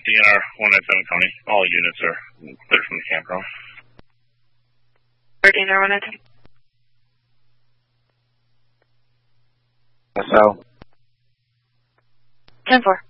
DNR 197 County. All units are clear from the campground. DNR 197. So. 10-4.